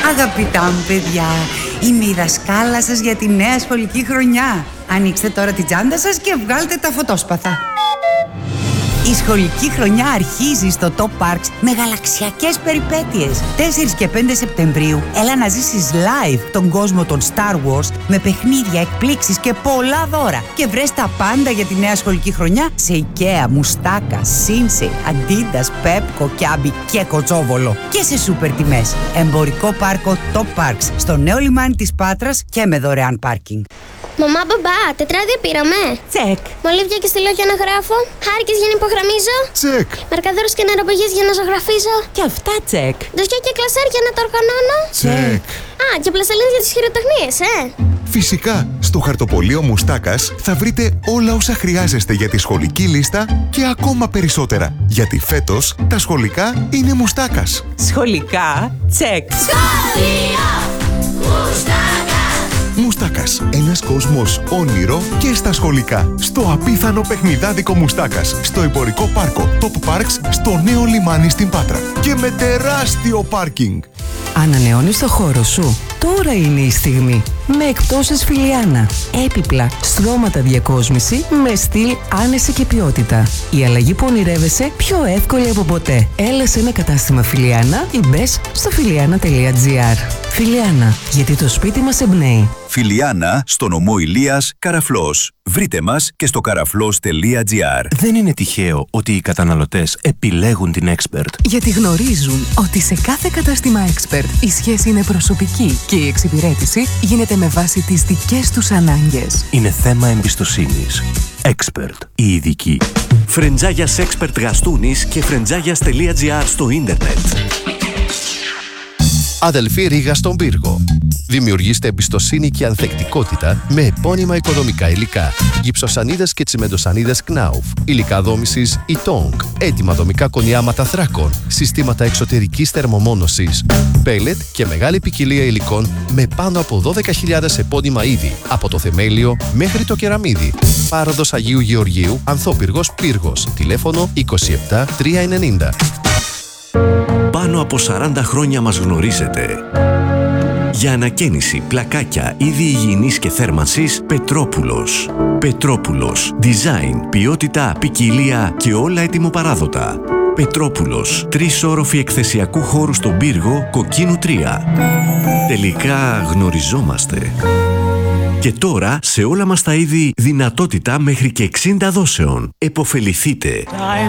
Αγαπητά μου παιδιά, είμαι η δασκάλα σας για τη νέα σχολική χρονιά. Ανοίξτε τώρα την τσάντα σας και βγάλτε τα φωτόσπαθα. Η σχολική χρονιά αρχίζει στο Top Parks με γαλαξιακές περιπέτειες. 4 και 5 Σεπτεμβρίου έλα να ζήσεις live τον κόσμο των Star Wars με παιχνίδια, εκπλήξεις και πολλά δώρα. Και βρες τα πάντα για τη νέα σχολική χρονιά σε IKEA, Μουστάκα, Sinsei, Adidas, Pepco, Kiabi και Κοτσόβολο. Και σε σούπερ τιμές. Εμπορικό πάρκο Top Parks στο νέο λιμάνι της Πάτρας και με δωρεάν πάρκινγκ. Μαμά, μπαμπά, τετράδια πήραμε. Τσεκ. Μολύβια και στυλό για να γράφω. Χάρηκες για να υπογραμμίζω. Τσεκ. Μαρκαδόρους και νεροπαγίες για να ζωγραφίζω. Και αυτά τσεκ. Ντοσιά και κλασέρ για να τα οργανώνω. Τσεκ. Α, και πλαστελίνες για τις χειροτεχνίες, Φυσικά, στο χαρτοπολείο Μουστάκας θα βρείτε όλα όσα χρειάζεστε για τη σχολική λίστα και ακόμα περισσότερα. Γιατί φέτος τα σχολικά είναι Μουστάκας. Σχολικά τσεκ. Σχολείο Μουστάκα. Μουστάκας. Ένας κόσμος όνειρο και στα σχολικά. Στο απίθανο παιχνιδάδικο Μουστάκας. Στο εμπορικό πάρκο Top Parks στο νέο λιμάνι στην Πάτρα. Και με τεράστιο πάρκινγκ. Ανανεώνεις το χώρο σου. Τώρα είναι η στιγμή. Με εκπτώσεις Φιλιάνα. Έπιπλα, στρώματα διακόσμηση με στυλ, άνεση και ποιότητα. Η αλλαγή που ονειρεύεσαι πιο εύκολη από ποτέ. Έλα σε ένα κατάστημα Φιλιάνα ή μπες στο φιλιάνα.gr. Φιλιάνα, γιατί το σπίτι μας εμπνέει. Φιλιάνα, στο νομό Ηλίας, Καραφλός. Βρείτε μας και στο καραφλός.gr. Δεν είναι τυχαίο ότι οι καταναλωτές επιλέγουν την Expert. Γιατί γνωρίζουν ότι σε κάθε κατάστημα Expert η σχέση είναι προσωπική και η εξυπηρέτηση γίνεται με βάση τις δικές τους ανάγκες. Είναι θέμα εμπιστοσύνης. Expert. Η ειδική. Φρεντζάγιας Expert Γαστούνης και φρεντζάγιας.gr στο ίντερνετ. Αδελφή Ρήγα στον πύργο. Δημιουργήστε εμπιστοσύνη και ανθεκτικότητα με επώνυμα οικοδομικά υλικά. Γυψοσανίδες και τσιμεντοσανίδες Knauf. Υλικά δόμησης Itong. Έτοιμα δομικά κονιάματα θράκων. Συστήματα εξωτερικής θερμομόνωσης. Πέλετ και μεγάλη ποικιλία υλικών με πάνω από 12.000 επώνυμα είδη. Από το θεμέλιο μέχρι το κεραμίδι. Πάροδος Αγίου Γεωργίου, Ανθόπυργος Πύργος. Τηλέφωνο 27 390. Πάνω από 40 χρόνια μας γνωρίζετε. Για ανακαίνιση, πλακάκια, είδη υγιεινής και θέρμανσης, Πετρόπουλος. Πετρόπουλος. Design, ποιότητα, ποικιλία και όλα ετοιμοπαράδοτα. Πετρόπουλος. 3 όροφοι εκθεσιακού χώρου στον πύργο, Κοκκίνου 3. Τελικά γνωριζόμαστε. Και τώρα, σε όλα μας τα είδη, δυνατότητα μέχρι και 60 δόσεων. Εποφεληθείτε.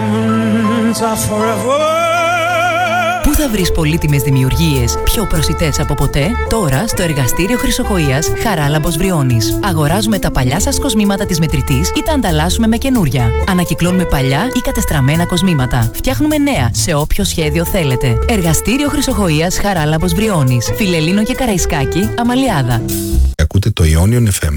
Πού θα βρεις πολύτιμες δημιουργίες πιο προσιτές από ποτέ? Τώρα στο εργαστήριο Χρυσοχοΐας Χαράλαμπος Βριώνης. Αγοράζουμε τα παλιά σας κοσμήματα της μετρητής ή τα ανταλλάσσουμε με καινούρια. Ανακυκλώνουμε παλιά ή κατεστραμμένα κοσμήματα. Φτιάχνουμε νέα σε όποιο σχέδιο θέλετε. Εργαστήριο Χρυσοχοΐας Χαράλαμπος Βριώνης. Φιλελλήνο και Καραϊσκάκη, Αμαλιάδα. Ακούτε το Ionion FM.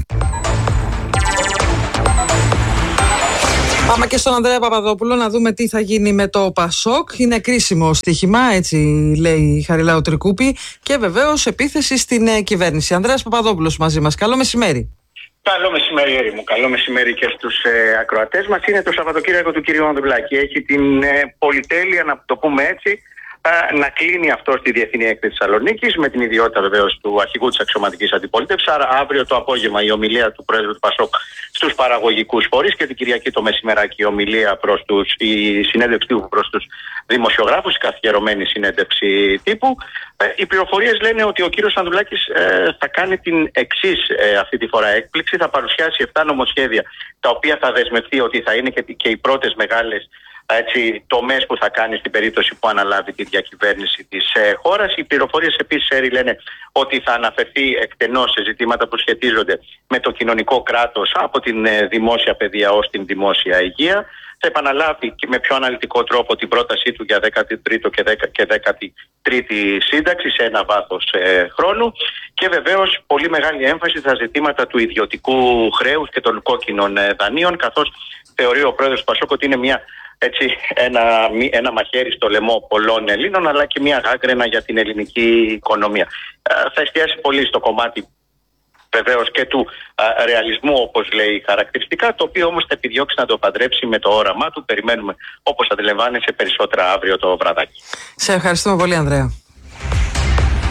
Πάμε και στον Ανδρέα Παπαδόπουλο να δούμε τι θα γίνει με το Πασόκ. Είναι κρίσιμο στοίχημα, έτσι λέει η Χαριλάου Τρικούπη. Και βεβαίως επίθεση στην κυβέρνηση. Ανδρέας Παπαδόπουλος μαζί μας. Καλό μεσημέρι. Καλό μεσημέρι, Έρη μου. Καλό μεσημέρι και στους ακροατές μας. Είναι το Σαββατοκύριακο του κυρίου Ανδρουλάκη. Έχει την πολυτέλεια, να το πούμε έτσι, να κλείνει αυτό στη Διεθνή Έκθεση Θεσσαλονίκης με την ιδιότητα βεβαίως του αρχηγού της αξιωματικής αντιπολίτευσης. Άρα αύριο το απόγευμα η ομιλία του Πρόεδρου του Πασόκ στους παραγωγικούς φορείς και την Κυριακή το μεσημεράκι η συνέντευξη τύπου προς τους δημοσιογράφους, η καθιερωμένη συνέντευξη τύπου. Οι πληροφορίες λένε ότι ο κύριος Ανδρουλάκης θα κάνει την εξής αυτή τη φορά έκπληξη. Θα παρουσιάσει 7 νομοσχέδια τα οποία θα δεσμευτεί ότι θα είναι και οι πρώτες μεγάλες τομές που θα κάνει στην περίπτωση που αναλάβει τη διακυβέρνηση της χώρας. Οι πληροφορίες επίσης λένε ότι θα αναφερθεί εκτενώς σε ζητήματα που σχετίζονται με το κοινωνικό κράτος από την δημόσια παιδεία ως την δημόσια υγεία. Θα επαναλάβει και με πιο αναλυτικό τρόπο την πρότασή του για 13ο και 13η σύνταξη σε ένα βάθος χρόνου. Και βεβαίως πολύ μεγάλη έμφαση στα ζητήματα του ιδιωτικού χρέους και των κόκκινων δανείων, καθώς θεωρεί ο πρόεδρος του Πασόκ ότι είναι ένα μαχαίρι στο λαιμό πολλών Ελλήνων, αλλά και μια γάγκρενα για την ελληνική οικονομία. Θα εστιάσει πολύ στο κομμάτι βεβαίως και του ρεαλισμού, όπως λέει χαρακτηριστικά, το οποίο όμως θα επιδιώξει να το παντρέψει με το όραμά του. Περιμένουμε, όπως αντιλαμβάνεσαι, περισσότερα αύριο το βραδάκι. Σε ευχαριστούμε πολύ, Ανδρέα.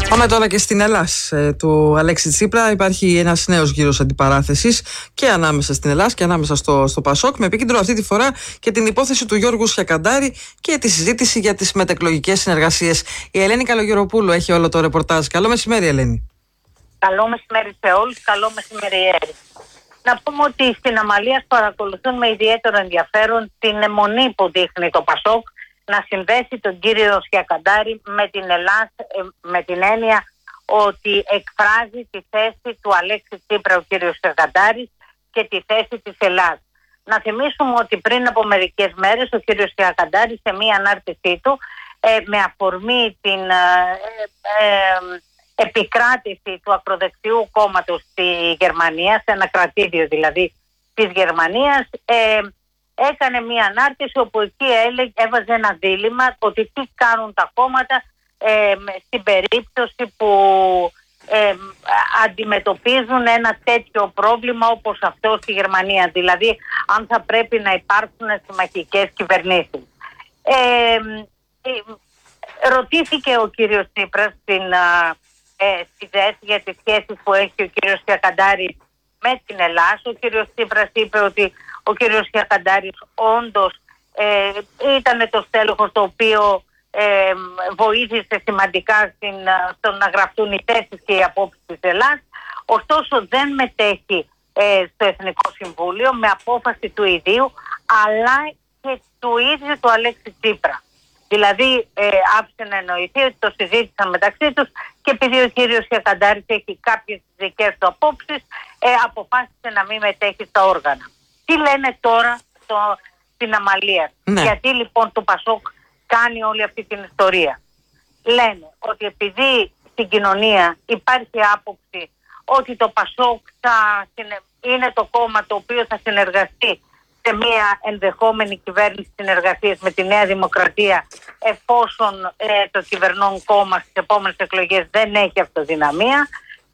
Πάμε τώρα και στην Ελλάς του Αλέξη Τσίπρα. Υπάρχει ένας νέος γύρος αντιπαράθεσης και ανάμεσα στην Ελλάς και ανάμεσα στο Πασόκ, με επίκεντρο αυτή τη φορά και την υπόθεση του Γιώργου Σιακαντάρη και τη συζήτηση για τις μετεκλογικές συνεργασίες. Η Ελένη Καλογεροπούλου έχει όλο το ρεπορτάζ. Καλό μεσημέρι, Ελένη. Καλό μεσημέρι σε όλους, καλό μεσημέρι. Να πούμε ότι στην Αμαλία παρακολουθούν με ιδιαίτερο ενδιαφέρον την αιμονή που δείχνει το Πασόκ να συνδέσει τον κύριο Σιακαντάρη με την Ελλάδα, με την έννοια ότι εκφράζει τη θέση του Αλέξη Τσίπρα ο κύριος Σιακαντάρης και τη θέση της Ελλάδας. Να θυμίσουμε ότι πριν από μερικές μέρες ο κύριος Σιακαντάρης σε μία ανάρτησή του με αφορμή την επικράτηση του ακροδεξιού κόμματος στη Γερμανία, σε ένα κρατήδιο δηλαδή της Γερμανίας, έκανε μία ανάρτηση όπου εκεί έβαζε ένα δίλημμα ότι τι κάνουν τα κόμματα στην περίπτωση που αντιμετωπίζουν ένα τέτοιο πρόβλημα όπως αυτό στη Γερμανία, δηλαδή αν θα πρέπει να υπάρξουν συμμαχικές κυβερνήσεις. Ρωτήθηκε ο κύριος Τσίπρας στη ΔΕΣ για τις σχέσεις που έχει ο κύριος Σιακαντάρης με την Ελλάδα. Ο κύριος Τσίπρας είπε ότι ο κύριος Σιακαντάρης όντως ήταν το στέλεχος το οποίο βοήθησε σημαντικά στο να γραφτούν οι θέσεις και οι απόψεις της Ελλάδας. Ωστόσο δεν μετέχει στο Εθνικό Συμβούλιο με απόφαση του ιδίου, αλλά και του ίδιου του Αλέξη Τσίπρα. Δηλαδή άφησε να εννοηθεί ότι το συζήτησαν μεταξύ τους και επειδή ο κύριος Σιακαντάρης έχει κάποιες δικές του απόψεις, αποφάσισε να μην μετέχει στα όργανα. Τι λένε τώρα στην Αμαλία? Ναι. Γιατί λοιπόν το Πασόκ κάνει όλη αυτή την ιστορία? Λένε ότι επειδή στην κοινωνία υπάρχει άποψη ότι το Πασόκ είναι το κόμμα το οποίο θα συνεργαστεί σε μια ενδεχόμενη κυβέρνηση συνεργασίας με τη Νέα Δημοκρατία, εφόσον το κυβερνών κόμμα στις επόμενες εκλογές δεν έχει αυτοδυναμία,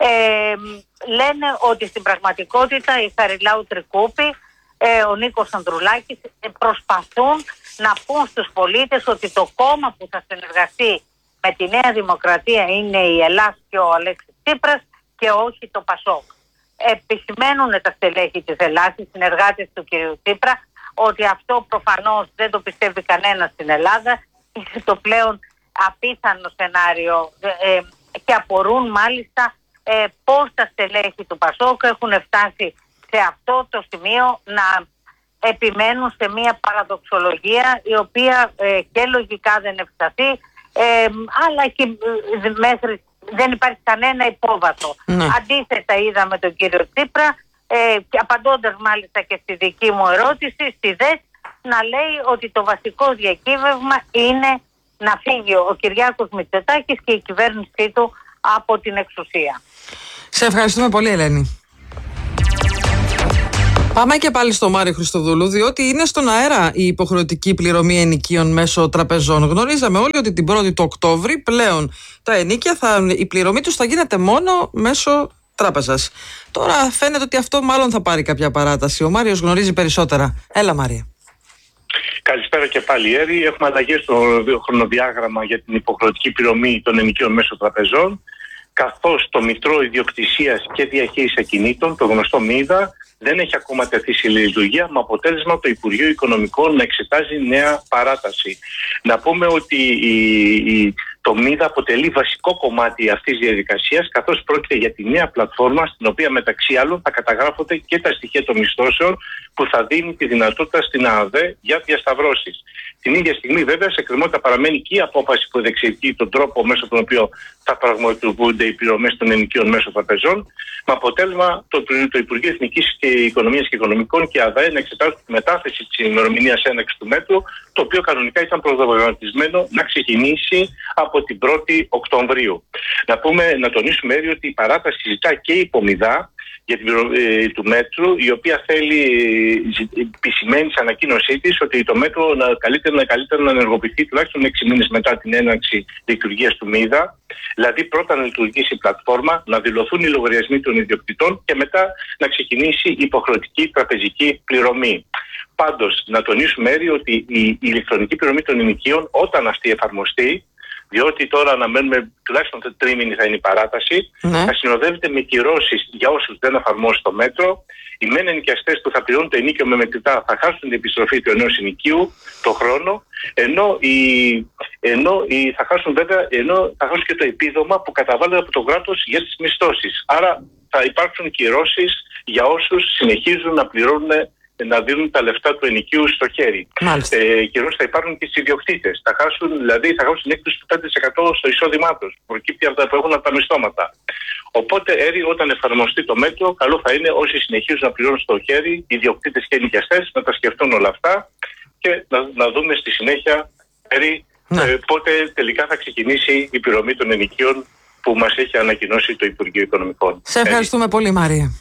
λένε ότι στην πραγματικότητα η Χαριλάου Τρικούπη, ο Νίκος Ανδρουλάκης προσπαθούν να πούν στους πολίτες ότι το κόμμα που θα συνεργαστεί με τη Νέα Δημοκρατία είναι η Ελλάδα και ο Αλέξης Τσίπρας και όχι το Πασόκ. Επισημαίνουν τα στελέχη της Ελλάδας, οι συνεργάτες του κ. Τσίπρα, ότι αυτό προφανώς δεν το πιστεύει κανένα στην Ελλάδα, είναι το πλέον απίθανο σενάριο και απορούν μάλιστα πώς τα στελέχη του Πασόκ έχουν φτάσει σε αυτό το σημείο να επιμένουν σε μια παραδοξολογία η οποία και λογικά δεν ευσταθεί, αλλά και μέχρι δεν υπάρχει κανένα υπόβαθρο. Ναι. Αντίθετα είδαμε τον κύριο Τσίπρα και απαντώντας μάλιστα και στη δική μου ερώτηση στη ΔΕΣ να λέει ότι το βασικό διακύβευμα είναι να φύγει ο Κυριάκος Μητσοτάκης και η κυβέρνησή του από την εξουσία. Σε ευχαριστούμε πολύ, Ελένη. Πάμε και πάλι στο Μάριο Χριστοδούλου, διότι είναι στον αέρα η υποχρεωτική πληρωμή ενοικίων μέσω τραπεζών. Γνωρίζαμε όλοι ότι την 1η του Οκτώβρη πλέον τα ενοίκια, η πληρωμή τους θα γίνεται μόνο μέσω τράπεζας. Τώρα φαίνεται ότι αυτό μάλλον θα πάρει κάποια παράταση. Ο Μάριος γνωρίζει περισσότερα. Έλα, Μάρια. Καλησπέρα και πάλι, Έρη. Έχουμε αλλαγές στο χρονοδιάγραμμα για την υποχρεωτική πληρωμή των ενοικίων μέσω τραπεζών, καθώς το Μητρό Ιδιοκτησίας και Διαχείρισης Ακινήτων, το γνωστό ΜΙΔΑ, δεν έχει ακόμα τεθεί σε λειτουργία, με αποτέλεσμα το Υπουργείο Οικονομικών να εξετάζει νέα παράταση. Να πούμε ότι το ΜΙΔΑ αποτελεί βασικό κομμάτι αυτής της διαδικασίας, καθώς πρόκειται για τη νέα πλατφόρμα στην οποία μεταξύ άλλων θα καταγράφονται και τα στοιχεία των μισθώσεων που θα δίνει τη δυνατότητα στην ΑΔΕ για διασταυρώσεις. Την ίδια στιγμή, βέβαια, σε εκκρεμότητα παραμένει και η απόφαση που διεξηγεί τον τρόπο μέσω τον οποίο θα πραγματοποιούνται οι πληρωμές των ενοικίων μέσω τραπεζών, με αποτέλεσμα το Υπουργείο Εθνικής Οικονομίας και Οικονομικών και ΑΔΕ να εξετάσουν τη μετάθεση της ημερομηνίας έναρξης του μέτρου, το οποίο κανονικά ήταν προγραμματισμένο να ξεκινήσει από την 1η Οκτωβρίου. Να τονίσουμε ότι η παράταση ζητά και η υπομηδά για την του μέτρου, η οποία επισημαίνει στην ανακοίνωσή της ότι το μέτρο καλύτερα να ενεργοποιηθεί τουλάχιστον 6 μήνες μετά την έναρξη λειτουργίας του ΜΙΔΑ, δηλαδή πρώτα να λειτουργήσει η πλατφόρμα, να δηλωθούν οι λογαριασμοί των ιδιοκτητών και μετά να ξεκινήσει η υποχρεωτική τραπεζική πληρωμή. Πάντως, να τονίσουμε ότι η ηλεκτρονική πληρωμή των ενοικίων, όταν αυτή εφαρμοστεί, διότι τώρα αναμένουμε τουλάχιστον τρίμηνη θα είναι η παράταση, θα συνοδεύεται με κυρώσεις για όσους δεν εφαρμόσουν το μέτρο. Οι μεν ενοικιαστές που θα πληρώνουν το ενίκιο με μετρητά θα χάσουν την επιστροφή του ενός ενοικίου το χρόνο, ενώ θα χάσουν και το επίδομα που καταβάλλεται από το κράτος για τις μισθώσεις. Άρα θα υπάρξουν κυρώσεις για όσους συνεχίζουν να δίνουν τα λεφτά του ενοικίου στο χέρι. Κυρώσεις θα υπάρχουν και στις ιδιοκτήτες. Θα χάσουν την έκπτωση του 5% στο εισόδημά τους. Προκύπτει από τα που έχουν από τα μισθώματα. Οπότε, όταν εφαρμοστεί το μέτρο, καλό θα είναι όσοι συνεχίζουν να πληρώνουν στο χέρι, οι ιδιοκτήτες και οι νοικιαστές, να τα σκεφτούν όλα αυτά και να δούμε στη συνέχεια πότε τελικά θα ξεκινήσει η πληρωμή των ενοικίων που μας έχει ανακοινώσει το Υπουργείο Οικονομικών. Σε ευχαριστούμε πολύ, Μάρια.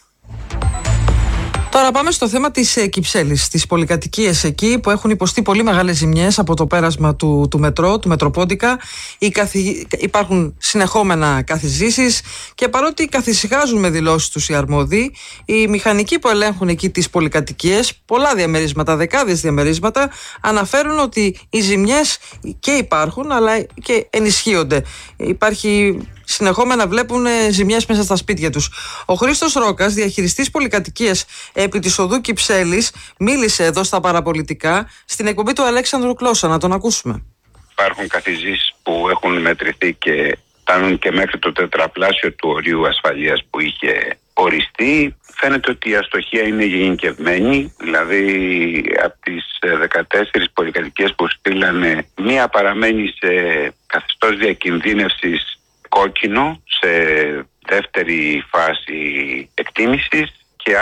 Τώρα πάμε στο θέμα της Κυψέλης, τις πολυκατοικίες εκεί που έχουν υποστεί πολύ μεγάλες ζημιές από το πέρασμα του μετρό, του Μετροπόντικα. Υπάρχουν συνεχόμενα καθιζήσεις και παρότι καθησυχάζουν με δηλώσεις τους οι αρμόδιοι, οι μηχανικοί που ελέγχουν εκεί τις πολυκατοικίες, πολλά διαμερίσματα, δεκάδες διαμερίσματα, αναφέρουν ότι οι ζημιές και υπάρχουν αλλά και ενισχύονται. Συνεχόμενα βλέπουν ζημιές μέσα στα σπίτια τους. Ο Χρήστος Ρόκας, διαχειριστής πολυκατοικίας επί της οδού Κυψέλης, μίλησε εδώ στα παραπολιτικά στην εκπομπή του Αλέξανδρου Κλώσσα. Να τον ακούσουμε. Υπάρχουν καθιζήσεις που έχουν μετρηθεί και φτάνουν και μέχρι το τετραπλάσιο του ορίου ασφαλείας που είχε οριστεί. Φαίνεται ότι η αστοχία είναι γενικευμένη, δηλαδή από τις 14 πολυκατοικίες που στείλανε, μία παραμένει σε καθεστώς διακινδύνευσης κόκκινο, σε δεύτερη φάση εκτίμησης, και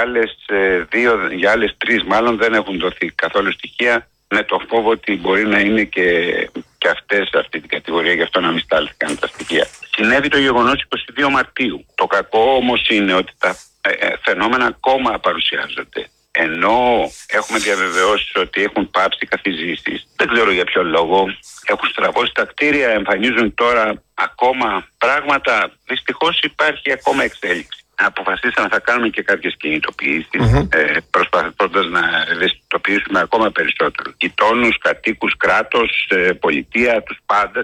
για άλλες 3 μάλλον δεν έχουν δοθεί καθόλου στοιχεία, με το φόβο ότι μπορεί να είναι και αυτές αυτή την κατηγορία, γι' αυτό να μην στάλθηκαν τα στοιχεία. Συνέβη το γεγονός 22 Μαρτίου. Το κακό όμως είναι ότι τα φαινόμενα ακόμα παρουσιάζονται. Ενώ έχουμε διαβεβαιώσεις ότι έχουν πάψει καθιζήσεις, δεν ξέρω για ποιο λόγο, έχουν στραβώσει τα κτίρια, εμφανίζουν τώρα ακόμα πράγματα. Δυστυχώς υπάρχει ακόμα εξέλιξη. Αποφασίσαμε θα κάνουμε και κάποιες κινητοποιήσεις, προσπαθώντας να ευαισθητοποιήσουμε ακόμα περισσότερο γειτόνους, κατοίκους, κράτος, πολιτεία, τους πάντες.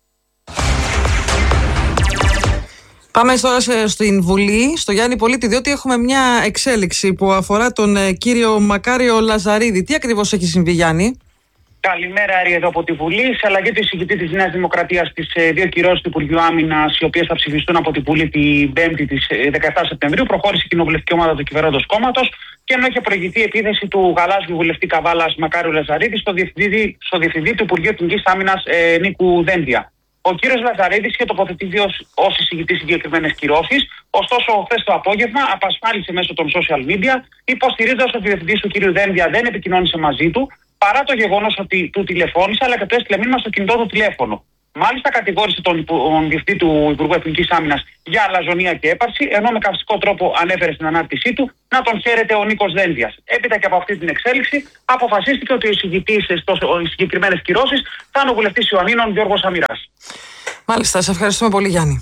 Πάμε τώρα στην Βουλή, στο Γιάννη Πολίτη, διότι έχουμε μια εξέλιξη που αφορά τον κύριο Μακάριο Λαζαρίδη. Τι ακριβώς έχει συμβεί, Γιάννη? Καλημέρα, Άρη, εδώ από τη Βουλή. Σε αλλαγή του εισηγητή της Νέας Δημοκρατίας στις 2 κυρώσεις του Υπουργείου Άμυνας, οι οποίες θα ψηφιστούν από τη Βουλή την 5η της 17 Σεπτεμβρίου, προχώρησε η κοινοβουλευτική ομάδα του κυβερνώντος κόμματος και ενώ είχε προηγηθεί η επίθεση του γαλάζιου βουλευτή Καβάλας Μακάριου Λαζαρίδη στο διευθυντή του Υπουργείου Εθνικής Άμυνας Νίκου Δένδια. Ο κύριος Λαζαρίδης είχε τοποθετηθεί ως εισηγητής συγκεκριμένες κυρώσεις, ωστόσο χθες το απόγευμα απασφάλισε μέσω των social media, υποστηρίζοντας ότι ο διευθυντής του κύριου Δένδια δεν επικοινώνησε μαζί του, παρά το γεγονός ότι του τηλεφώνησε, αλλά και του έστειλε μήνυμα στο κινητό του τηλέφωνο. Μάλιστα, κατηγόρησε τον διευθυντή του Υπουργού Εθνικής Άμυνας για αλαζονία και έπαρση, ενώ με καυστικό τρόπο ανέφερε στην ανάρτησή του να τον χαίρεται ο Νίκος Δένδιας. Έπειτα και από αυτή την εξέλιξη, αποφασίστηκε ότι ο εισηγητής στις συγκεκριμένες κυρώσεις θα είναι ο βουλευτής Ιωαννίνων Γιώργος Αμυράς. Μάλιστα, σε ευχαριστούμε πολύ, Γιάννη.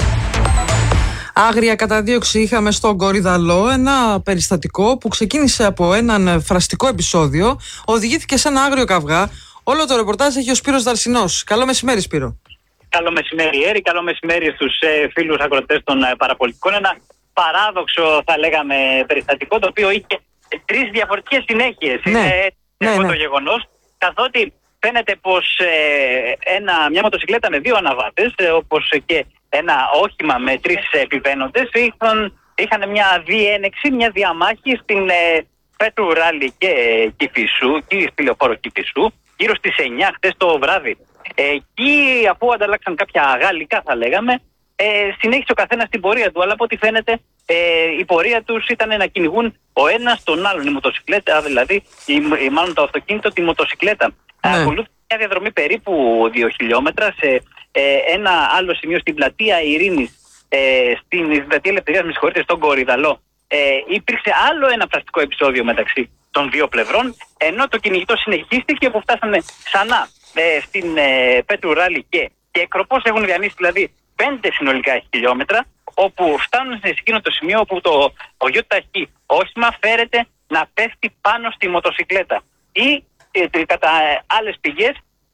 Άγρια καταδίωξη είχαμε στον Κορυδαλό, ένα περιστατικό που ξεκίνησε από έναν φραστικό επεισόδιο, οδηγήθηκε σε ένα άγριο καυγά. Όλο το ρεπορτάζ έχει ο Σπύρος Δαρσινός. Καλό μεσημέρι, Σπύρο. Καλό μεσημέρι, Έρη. Καλό μεσημέρι στους φίλους ακροατές των παραπολιτικών. Ένα παράδοξο, θα λέγαμε, περιστατικό, το οποίο είχε 3 διαφορετικές συνέχειες. Είναι το γεγονός, καθότι φαίνεται πως μια μοτοσυκλέτα με 2 αναβάτες, όπως και ένα όχημα με 3 επιβαίνοντες, είχαν μια διένεξη, μια διαμάχη στην Πέτρου Ράλι και Κηφισού, και στη λεωφόρο Κηφισού, γύρω στις 9 χθες το βράδυ. Εκεί, αφού ανταλλάξαν κάποια γαλλικά, θα λέγαμε, συνέχισε ο καθένας την πορεία του, αλλά από ό,τι φαίνεται η πορεία τους ήταν να κυνηγούν ο ένας τον άλλον, η μοτοσυκλέτα, δηλαδή, μάλλον το αυτοκίνητο, τη μοτοσυκλέτα. Ακολούθησε μια διαδρομή περίπου 2 χιλιόμετρα σε ένα άλλο σημείο στην πλατεία Ειρήνης, στην πλατεία Ελευθερίας, με συγχωρείτε, στον Κορυδαλό. Υπήρξε άλλο ένα φραστικό επεισόδιο μεταξύ των 2 πλευρών, ενώ το κυνηγητό συνεχίστηκε που φτάσανε ξανά στην Πέτρου Ράλι και Εκροπός. Έχουν διανύσει δηλαδή 5 συνολικά χιλιόμετρα, όπου φτάνουν σε εκείνο το σημείο όπου ο γιοταχή όχημα φέρεται να πέφτει πάνω στη μοτοσυκλέτα. Ή κατά άλλες πηγές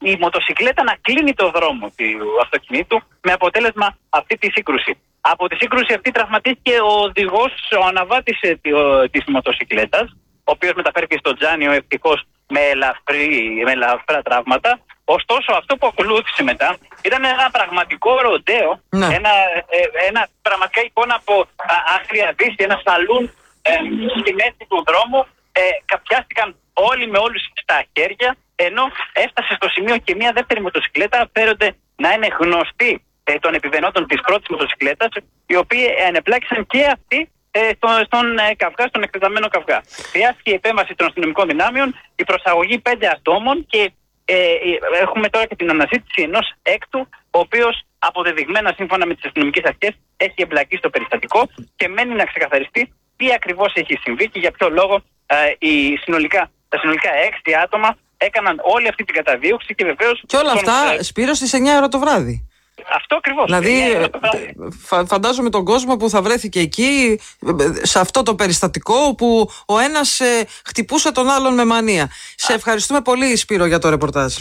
η μοτοσικλέτα να κλείνει το δρόμο του αυτοκινήτου, με αποτέλεσμα αυτή τη σύγκρουση. Από τη σύγκρουση αυτή τραυματίστηκε ο οδηγός, ο αναβάτης της μοτοσικλέτας, ο οποίος μεταφέρθηκε στο Τζάνιο ευτυχώς με ελαφρά τραύματα. Ωστόσο, αυτό που ακολούθησε μετά ήταν ένα πραγματικό ροντέο, ένα πραγματικά εικόνα από άγρια δύση, ένα σαλούν στη μέση του δρόμου. Καπιάστηκαν όλοι με όλους στα χέρια, ενώ έφτασε στο σημείο και μια δεύτερη μοτοσικλέτα, φέρονται να είναι γνωστοί των επιβενόντων της πρώτης μοτοσικλέτας, οι οποίοι ενεπλάκησαν και αυτοί στον καυγά, στον εκτεταμένο καυγά. Χρειάστηκε η επέμβαση των αστυνομικών δυνάμεων, η προσαγωγή 5 ατόμων και έχουμε τώρα και την αναζήτηση ενός έκτου, ο οποίος αποδεδειγμένα σύμφωνα με τις αστυνομικές αρχές έχει εμπλακεί στο περιστατικό και μένει να ξεκαθαριστεί τι ακριβώς έχει συμβεί και για ποιο λόγο τα συνολικά 6 άτομα έκαναν όλη αυτή την καταδίωξη και βεβαίως. Και όλα αυτά, Σπύρο, στις 9 ώρα το βράδυ. Αυτό ακριβώς. Δηλαδή, φαντάζομαι τον κόσμο που θα βρέθηκε εκεί, σε αυτό το περιστατικό που ο ένας χτυπούσε τον άλλον με μανία. Σε ευχαριστούμε πολύ, Σπύρο, για το ρεπορτάζ.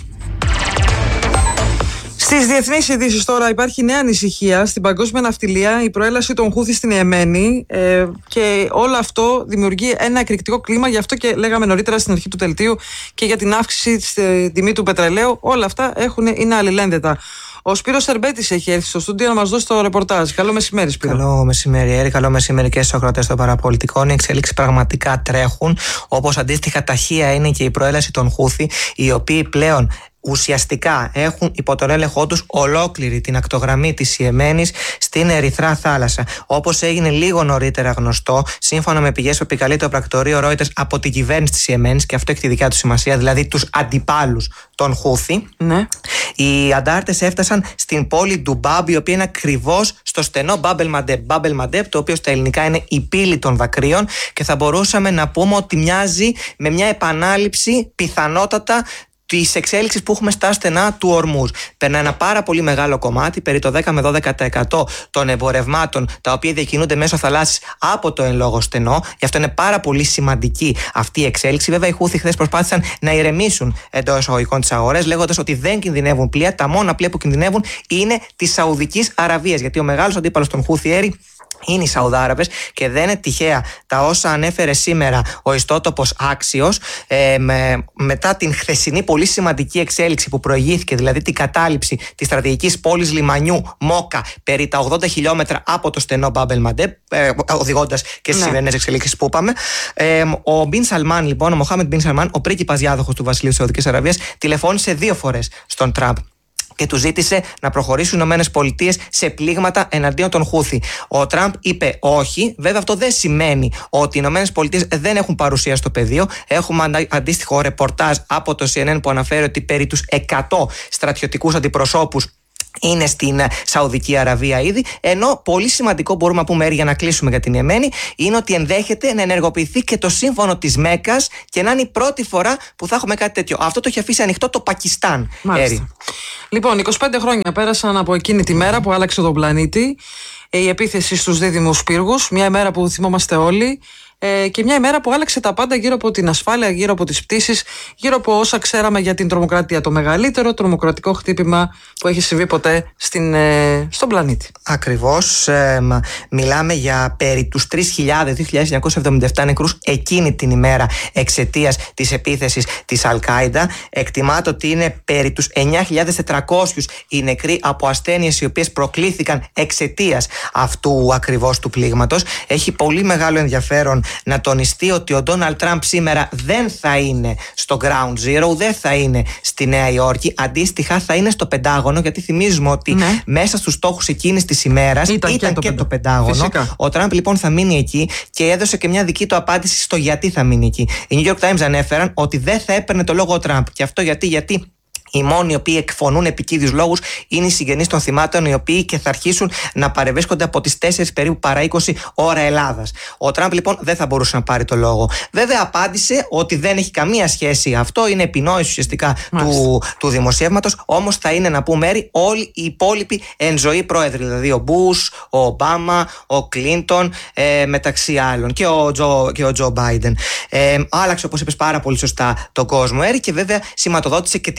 Στις διεθνείς ειδήσεις τώρα υπάρχει νέα ανησυχία στην παγκόσμια ναυτιλία, η προέλαση των Χούθι στην Ιεμένη και όλο αυτό δημιουργεί ένα εκρηκτικό κλίμα, γι' αυτό και λέγαμε νωρίτερα στην αρχή του δελτίου και για την αύξηση στην τιμή του πετρελαίου. Όλα αυτά είναι αλληλένδετα. Ο Σπύρος Σερμπέτης έχει έρθει στο στούντιο να μας δώσει το ρεπορτάζ. Καλό μεσημέρι, Σπύρο. Καλό μεσημέρι, Έρη. Καλό μεσημέρι και στους ακροατές των παραπολιτικών. Οι εξελίξεις πραγματικά τρέχουν, όπως αντίστοιχα ταχεία είναι και η προέλαση των Χούθι, οι οποίοι πλέον ουσιαστικά έχουν υπό τον έλεγχό τους ολόκληρη την ακτογραμμή της Ιεμένης στην Ερυθρά θάλασσα. Όπως έγινε λίγο νωρίτερα γνωστό, σύμφωνα με πηγές που επικαλεί το πρακτορείο Reuters από την κυβέρνηση της Ιεμένης, και αυτό έχει τη δικιά του σημασία, δηλαδή τους αντιπάλους των Χούθι, οι αντάρτες έφτασαν στην πόλη Ντουμπάμπ, η οποία είναι ακριβώς στο στενό Μπάμπελ Μαντέπ, το οποίο στα ελληνικά είναι η πύλη των δακρύων, και θα μπορούσαμε να πούμε ότι μοιάζει με μια επανάληψη πιθανότατα της εξέλιξης που έχουμε στα στενά του Ορμούζ. Περνά ένα πάρα πολύ μεγάλο κομμάτι, περί το 10 με 12% των εμπορευμάτων, τα οποία διακινούνται μέσω θαλάσσης από το εν λόγω στενό. Γι' αυτό είναι πάρα πολύ σημαντική αυτή η εξέλιξη. Βέβαια, οι Χούθι χθες προσπάθησαν να ηρεμήσουν εντός εισαγωγικών τις αγορές, λέγοντας ότι δεν κινδυνεύουν πλοία. Τα μόνα πλοία που κινδυνεύουν είναι της Σαουδικής Αραβίας, γιατί ο μεγάλος αντίπαλος των Χούθι, Έρη, είναι οι Σαουδάραβες, και δεν είναι τυχαία τα όσα ανέφερε σήμερα ο ιστότοπος Άξιος μετά την χθεσινή πολύ σημαντική εξέλιξη που προηγήθηκε, δηλαδή την κατάληψη της στρατηγικής πόλης λιμανιού Μόκα περί τα 80 χιλιόμετρα από το στενό Μπάμπελ Μαντέπ, οδηγώντας και στις σημερινές εξελίξεις που είπαμε. Ο Μπιν Σαλμάν, λοιπόν, ο Μοχάμεντ Μπιν Σαλμάν, ο πρίγκιπας διάδοχος του Βασιλείου της Σαουδικής Αραβίας, τηλεφώνησε 2 φορές στον Τραμπ και του ζήτησε να προχωρήσουν οι ΗΠΑ σε πλήγματα εναντίον των Χούθι. Ο Τραμπ είπε όχι. Βέβαια, αυτό δεν σημαίνει ότι οι ΗΠΑ δεν έχουν παρουσία στο πεδίο. Έχουμε αντίστοιχο ρεπορτάζ από το CNN που αναφέρει ότι περί τους 100 στρατιωτικούς αντιπροσώπους είναι στην Σαουδική Αραβία ήδη. Ενώ πολύ σημαντικό, μπορούμε να πούμε για να κλείσουμε για την Ιεμένη, είναι ότι ενδέχεται να ενεργοποιηθεί και το σύμφωνο της Μέκκας και να είναι η πρώτη φορά που θα έχουμε κάτι τέτοιο. Αυτό το έχει αφήσει ανοιχτό το Πακιστάν. Λοιπόν, 25 χρόνια πέρασαν από εκείνη τη μέρα που άλλαξε τον πλανήτη η επίθεση στους δίδυμους πύργους. Μια ημέρα που θυμόμαστε όλοι. Και μια ημέρα που άλλαξε τα πάντα γύρω από την ασφάλεια, γύρω από τις πτήσεις, γύρω από όσα ξέραμε για την τρομοκρατία. Το μεγαλύτερο τρομοκρατικό χτύπημα που έχει συμβεί ποτέ στον πλανήτη. Ακριβώς. Μιλάμε για περί τους 2.977 νεκρούς εκείνη την ημέρα εξαιτίας της επίθεσης της Αλ-Κάιντα. Εκτιμάται ότι είναι περί τους 9.400 οι νεκροί από ασθένειες οι οποίες προκλήθηκαν εξαιτίας αυτού ακριβώς του πλήγματος. Έχει πολύ μεγάλο ενδιαφέρον να τονιστεί ότι ο Ντόναλντ Τραμπ σήμερα δεν θα είναι στο Ground Zero, δεν θα είναι στη Νέα Υόρκη. Αντίστοιχα θα είναι στο Πεντάγωνο, γιατί θυμίζουμε ότι μέσα στους στόχους εκείνης της ημέρας ήταν και το Πεντάγωνο. Φυσικά. Ο Τραμπ λοιπόν θα μείνει εκεί και έδωσε και μια δική του απάντηση στο γιατί θα μείνει εκεί. Οι New York Times ανέφεραν ότι δεν θα έπαιρνε το λόγο ο Τραμπ. Και αυτό γιατί οι μόνοι οι οποίοι εκφωνούν επικίδιους λόγους είναι οι συγγενείς των θυμάτων, οι οποίοι και θα αρχίσουν να παρευρίσκονται από τις 4 περίπου παρά 20 ώρα Ελλάδας. Ο Τραμπ λοιπόν δεν θα μπορούσε να πάρει το λόγο. Βέβαια απάντησε ότι δεν έχει καμία σχέση αυτό, είναι επινόηση ουσιαστικά του δημοσιεύματος. Όμως θα είναι, να πούμε, όλοι οι υπόλοιποι εν ζωή πρόεδροι, δηλαδή ο Μπούς, ο Ομπάμα, ο Κλίντον, μεταξύ άλλων, και ο Τζο Μπάιντεν. Άλλαξε, όπως είπες πάρα πολύ σωστά, τον κόσμο, Έρη, και βέβαια σηματοδότησε και την έναρξη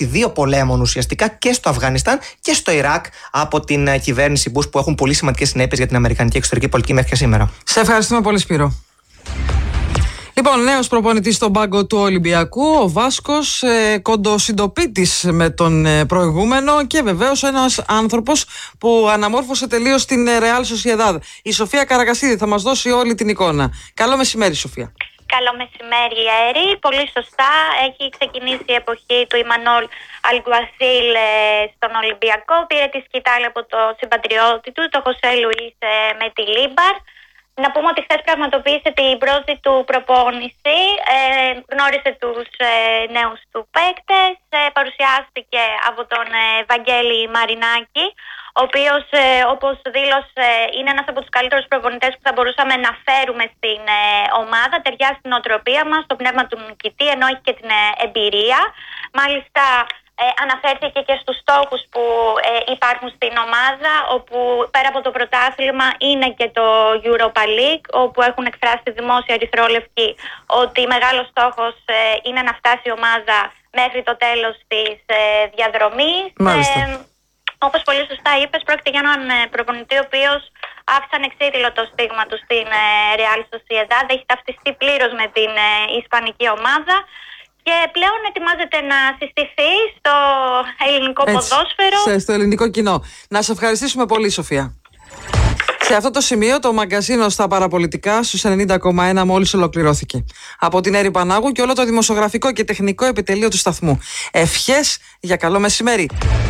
έναρξη 2 πολέμων ουσιαστικά και στο Αφγανιστάν και στο Ιράκ από την κυβέρνηση Μπούς, που έχουν πολύ σημαντικές συνέπειες για την αμερικανική εξωτερική πολιτική μέχρι και σήμερα. Σε ευχαριστούμε πολύ, Σπύρο. Λοιπόν, νέος προπονητής στον πάγκο του Ολυμπιακού, ο Βάσκος, κοντοσυντοπίτης με τον προηγούμενο και βεβαίως ένας άνθρωπος που αναμόρφωσε τελείως την Real Sociedad. Η Σοφία Καρακασίδη θα μας δώσει όλη την εικόνα. Καλό μεσημέρι, Σοφία. Καλό μεσημέρι, Έρη. Πολύ σωστά. Έχει ξεκινήσει η εποχή του Ιμανόλ Αλγκουασίλ στον Ολυμπιακό. Πήρε τη σκητάλη από το συμπατριώτη του, το Χωσέ Λουίς με τη Λίμπαρ. Να πούμε ότι χθες πραγματοποίησε την πρώτη του προπόνηση, γνώρισε τους νέους του παίκτες, παρουσιάστηκε από τον Βαγγέλη Μαρινάκη, ο οποίος, όπως δήλωσε, είναι ένας από τους καλύτερους προπονητές που θα μπορούσαμε να φέρουμε στην ομάδα, ταιριάζει στην νοοτροπία μας, στο πνεύμα του νικητή, ενώ έχει και την εμπειρία. Μάλιστα, αναφέρθηκε και στους στόχους που υπάρχουν στην ομάδα, όπου πέρα από το πρωτάθλημα είναι και το Europa League, όπου έχουν εκφράσει δημόσια ερυθρόλευκοι ότι μεγάλος στόχος είναι να φτάσει η ομάδα μέχρι το τέλος της διαδρομής. Όπως πολύ σωστά είπες, πρόκειται για έναν προπονητή ο οποίος άφησε ανεξίτηλο το στίγμα του στην Real Sociedad, έχει ταυτιστεί πλήρως με την ισπανική ομάδα και πλέον ετοιμάζεται να συστηθεί στο ελληνικό ποδόσφαιρο. Στο ελληνικό κοινό. Να σε ευχαριστήσουμε πολύ, Σοφία. Σε αυτό το σημείο το μαγκαζίνο στα παραπολιτικά στους 90,1 μόλις ολοκληρώθηκε. Από την Έρη Πανάγου και όλο το δημοσιογραφικό και τεχνικό επιτελείο του σταθμού. Ευχές για καλό μεσημέρι.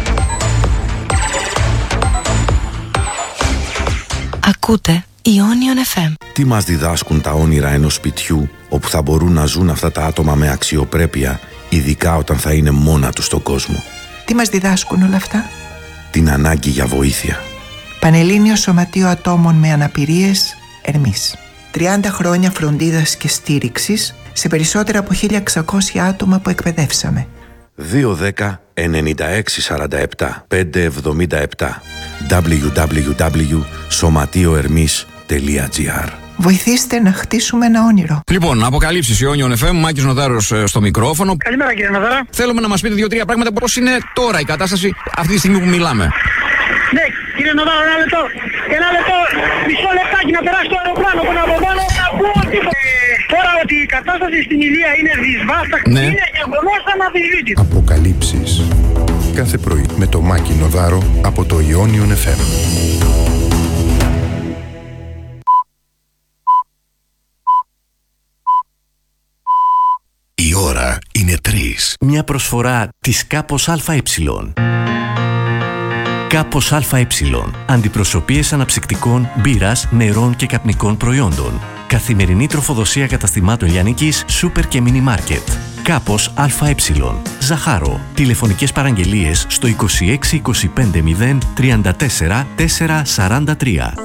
Ακούτε Ionion FM. Τι μας διδάσκουν τα όνειρα ενός σπιτιού όπου θα μπορούν να ζουν αυτά τα άτομα με αξιοπρέπεια, ειδικά όταν θα είναι μόνα τους στον κόσμο? Τι μας διδάσκουν όλα αυτά? Την ανάγκη για βοήθεια. Πανελλήνιο Σωματείο Ατόμων με Αναπηρίες, Ερμής. 30 χρόνια φροντίδας και στήριξης σε περισσότερα από 1.600 άτομα που εκπαιδεύσαμε. 210-9647-577 www.somatioermis.gr. Βοηθήστε να χτίσουμε ένα όνειρο. Λοιπόν, αποκαλύψεις Ionion FM, Μάκης Νοδάρος στο μικρόφωνο. Καλημέρα, κύριε Νοδάρα. Θέλουμε να μας πείτε 2-3 πράγματα πώς είναι τώρα η κατάσταση αυτή τη στιγμή που μιλάμε. Ναι, κύριε Νοδάρα, ένα λεπτό, μισό λεπτάκι να περάσει το αεροπλάνο που είναι από πάνω. Να πω ότι τώρα ότι η κατάσταση στην Ηλία είναι δυσβάσταχτη, ναι, είναι γεγονός αναμφισβήτητο. Αποκαλύψεις. Κάθε πρωί με το Μάκη Νοδάρο από το Ionion FM. Η ώρα είναι 3. Μια προσφορά της Κάπος ΑΕ. Κάπος ΑΕ. Αντιπροσωπείες αναψυκτικών, μπύρας, νερών και καπνικών προϊόντων. Καθημερινή τροφοδοσία καταστημάτων λιανικής, σούπερ και μίνι μάρκετ. Κάπος ΑΕ. Ζαχάρο. Τηλεφωνικές παραγγελίες στο 26 25 0 34 443.